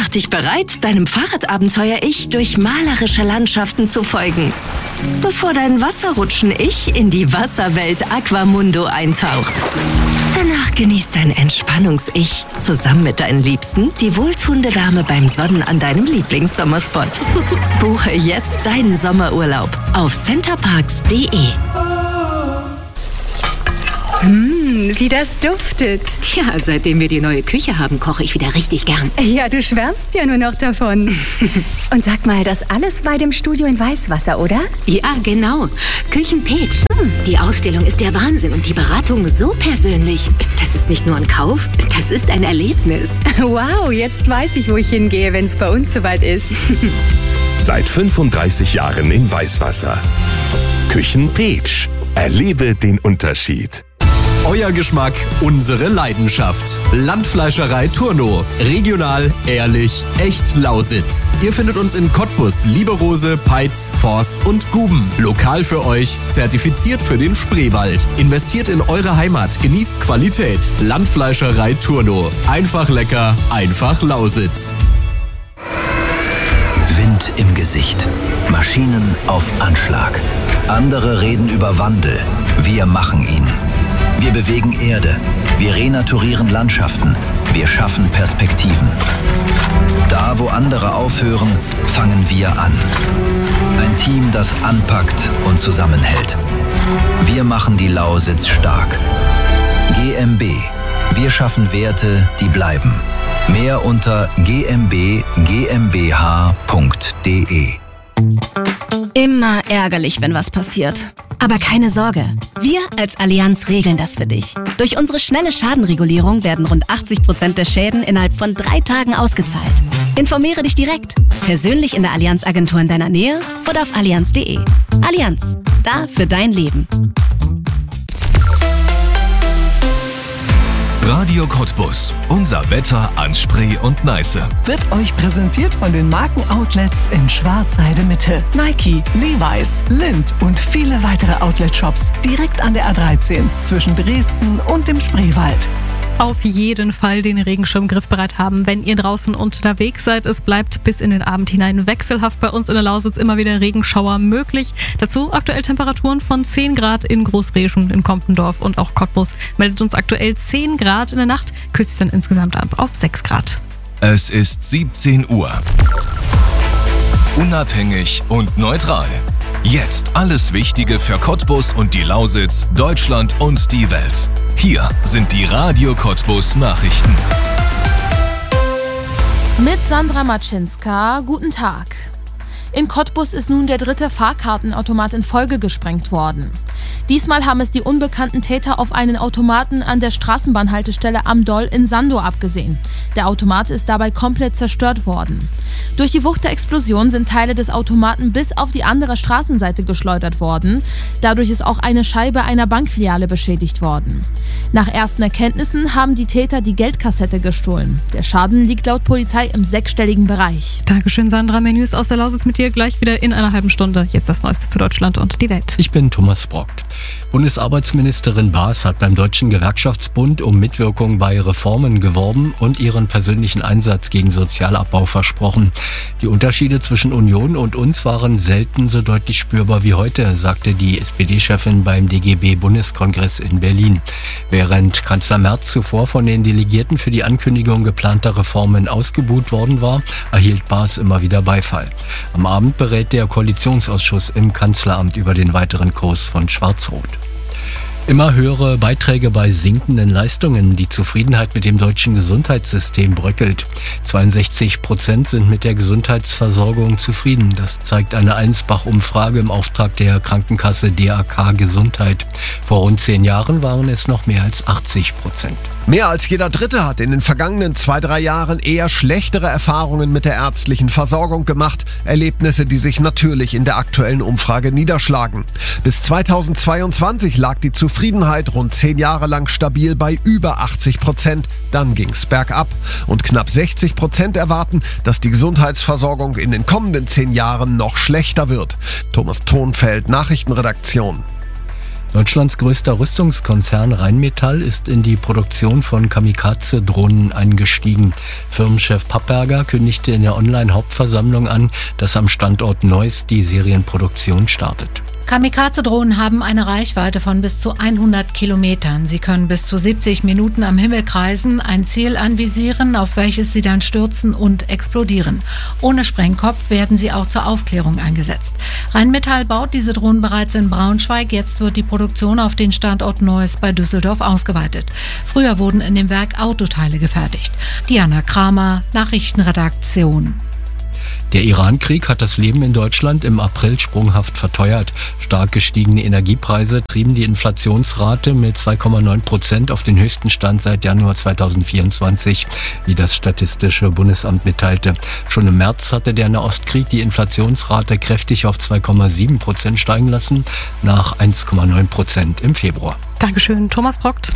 Mach dich bereit, deinem Fahrradabenteuer-Ich durch malerische Landschaften zu folgen, bevor dein Wasserrutschen-Ich in die Wasserwelt Aquamundo eintaucht. Danach genießt dein Entspannungs-Ich zusammen mit deinen Liebsten die wohltuende Wärme beim Sonnen an deinem Lieblingssommerspot. Buche jetzt deinen Sommerurlaub auf centerparks.de. Wie das duftet. Tja, seitdem wir die neue Küche haben, koche ich wieder richtig gern. Ja, du schwärmst ja nur noch davon. Und sag mal, das alles bei dem Studio in Weißwasser, oder? Ja, genau. Küchen Peach. Die Ausstellung ist der Wahnsinn und die Beratung so persönlich. Das ist nicht nur ein Kauf, das ist ein Erlebnis. Wow, jetzt weiß ich, wo ich hingehe, wenn es bei uns soweit ist. Seit 35 Jahren in Weißwasser. Küchen Peach. Erlebe den Unterschied. Euer Geschmack, unsere Leidenschaft. Landfleischerei Turno. Regional, ehrlich, echt Lausitz. Ihr findet uns in Cottbus, Lieberose, Peitz, Forst und Guben. Lokal für euch, zertifiziert für den Spreewald. Investiert in eure Heimat, genießt Qualität. Landfleischerei Turno. Einfach lecker, einfach Lausitz. Wind im Gesicht. Maschinen auf Anschlag. Andere reden über Wandel. Wir machen ihn. Wir bewegen Erde. Wir renaturieren Landschaften. Wir schaffen Perspektiven. Da, wo andere aufhören, fangen wir an. Ein Team, das anpackt und zusammenhält. Wir machen die Lausitz stark. GmbH. Wir schaffen Werte, die bleiben. Mehr unter gmbh.de. Immer ärgerlich, wenn was passiert. Aber keine Sorge, wir als Allianz regeln das für dich. Durch unsere schnelle Schadenregulierung werden rund 80% der Schäden innerhalb von 3 Tagen ausgezahlt. Informiere dich direkt, persönlich in der Allianz-Agentur in deiner Nähe oder auf allianz.de. Allianz, da für dein Leben. Radio Cottbus. Unser Wetter an Spree und Neiße. Wird euch präsentiert von den Markenoutlets in Schwarzheide Mitte. Nike, Levi's, Lindt und viele weitere Outlet-Shops direkt an der A13 zwischen Dresden und dem Spreewald. Auf jeden Fall den Regenschirm griffbereit haben, wenn ihr draußen unterwegs seid. Es bleibt bis in den Abend hinein wechselhaft bei uns in der Lausitz, immer wieder Regenschauer möglich. Dazu aktuell Temperaturen von 10 Grad in Großreschen, in Kompendorf und auch Cottbus. Meldet uns aktuell 10 Grad in der Nacht, kühlt sich dann insgesamt ab auf 6 Grad. Es ist 17 Uhr. Unabhängig und neutral. Jetzt alles Wichtige für Cottbus und die Lausitz, Deutschland und die Welt. Hier sind die Radio Cottbus Nachrichten. Mit Sandra Matschinska, guten Tag. In Cottbus ist nun der 3. Fahrkartenautomat in Folge gesprengt worden. Diesmal haben es die unbekannten Täter auf einen Automaten an der Straßenbahnhaltestelle am Doll in Sandow abgesehen. Der Automat ist dabei komplett zerstört worden. Durch die Wucht der Explosion sind Teile des Automaten bis auf die andere Straßenseite geschleudert worden. Dadurch ist auch eine Scheibe einer Bankfiliale beschädigt worden. Nach ersten Erkenntnissen haben die Täter die Geldkassette gestohlen. Der Schaden liegt laut Polizei im 6-stelligen Bereich. Dankeschön, Sandra. Mehr News aus der Lausitz mit dir gleich wieder in einer halben Stunde. Jetzt das Neueste für Deutschland und die Welt. Ich bin Thomas Brock. Bundesarbeitsministerin Baas hat beim Deutschen Gewerkschaftsbund um Mitwirkung bei Reformen geworben und ihren persönlichen Einsatz gegen Sozialabbau versprochen. Die Unterschiede zwischen Union und uns waren selten so deutlich spürbar wie heute, sagte die SPD-Chefin beim DGB-Bundeskongress in Berlin. Während Kanzler Merz zuvor von den Delegierten für die Ankündigung geplanter Reformen ausgebuht worden war, erhielt Baas immer wieder Beifall. Am Abend berät der Koalitionsausschuss im Kanzleramt über den weiteren Kurs von Schwarz-Rot. Immer höhere Beiträge bei sinkenden Leistungen. Die Zufriedenheit mit dem deutschen Gesundheitssystem bröckelt. 62% sind mit der Gesundheitsversorgung zufrieden. Das zeigt eine Allensbach-Umfrage im Auftrag der Krankenkasse DAK Gesundheit. Vor rund 10 Jahren waren es noch mehr als 80%. Mehr als jeder Dritte hat in den vergangenen 2-3 Jahren eher schlechtere Erfahrungen mit der ärztlichen Versorgung gemacht. Erlebnisse, die sich natürlich in der aktuellen Umfrage niederschlagen. Bis 2022 lag die Zufriedenheit rund 10 Jahre lang stabil bei über 80%. Dann ging's bergab. Und knapp 60% erwarten, dass die Gesundheitsversorgung in den kommenden 10 Jahren noch schlechter wird. Thomas Thonfeld, Nachrichtenredaktion. Deutschlands größter Rüstungskonzern Rheinmetall ist in die Produktion von Kamikaze-Drohnen eingestiegen. Firmenchef Papperger kündigte in der Online-Hauptversammlung an, dass am Standort Neuss die Serienproduktion startet. Kamikaze-Drohnen haben eine Reichweite von bis zu 100 Kilometern. Sie können bis zu 70 Minuten am Himmel kreisen, ein Ziel anvisieren, auf welches sie dann stürzen und explodieren. Ohne Sprengkopf werden sie auch zur Aufklärung eingesetzt. Rheinmetall baut diese Drohnen bereits in Braunschweig. Jetzt wird die Produktion auf den Standort Neuss bei Düsseldorf ausgeweitet. Früher wurden in dem Werk Autoteile gefertigt. Diana Kramer, Nachrichtenredaktion. Der Iran-Krieg hat das Leben in Deutschland im April sprunghaft verteuert. Stark gestiegene Energiepreise trieben die Inflationsrate mit 2,9% auf den höchsten Stand seit Januar 2024, wie das Statistische Bundesamt mitteilte. Schon im März hatte der Nahostkrieg die Inflationsrate kräftig auf 2,7% steigen lassen, nach 1,9% im Februar. Dankeschön, Thomas Brockt.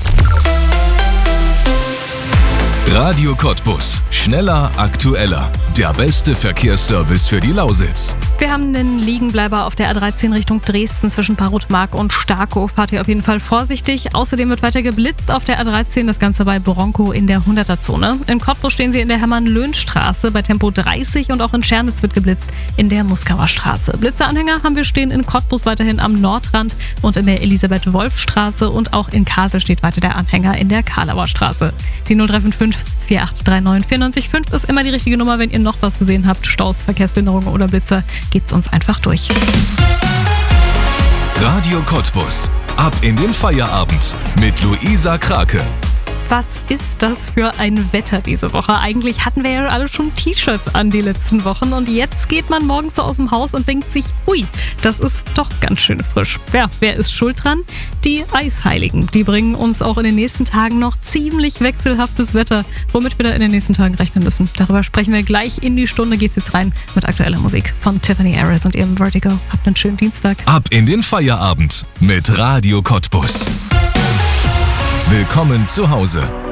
Radio Cottbus. Schneller, aktueller. Der beste Verkehrsservice für die Lausitz. Wir haben einen Liegenbleiber auf der A13 Richtung Dresden zwischen Parutmark und Starkow. Fahrt ihr auf jeden Fall vorsichtig. Außerdem wird weiter geblitzt auf der A13, das Ganze bei Bronkow in der 100er-Zone. In Cottbus stehen sie in der Hermann-Löhn-Straße bei Tempo 30 und auch in Schernitz wird geblitzt in der Muskauer Straße. Blitzeranhänger haben wir stehen in Cottbus weiterhin am Nordrand und in der Elisabeth-Wolf-Straße und auch in Kassel steht weiter der Anhänger in der Karlauer Straße. Die 0355 4839 94,5 ist immer die richtige Nummer, wenn ihr noch was gesehen habt. Staus, Verkehrsbehinderungen oder Blitzer, gebt's uns einfach durch. Radio Cottbus. Ab in den Feierabend mit Luisa Krake. Was ist das für ein Wetter diese Woche? Eigentlich hatten wir ja alle schon T-Shirts an die letzten Wochen und jetzt geht man morgens so aus dem Haus und denkt sich, ui, das ist doch ganz schön frisch. Ja, wer ist schuld dran? Die Eisheiligen. Die bringen uns auch in den nächsten Tagen noch ziemlich wechselhaftes Wetter, womit wir da in den nächsten Tagen rechnen müssen. Darüber sprechen wir gleich. In die Stunde geht's jetzt rein mit aktueller Musik von Tiffany Harris und ihrem Vertigo. Habt einen schönen Dienstag. Ab in den Feierabend mit Radio Cottbus. Willkommen zu Hause.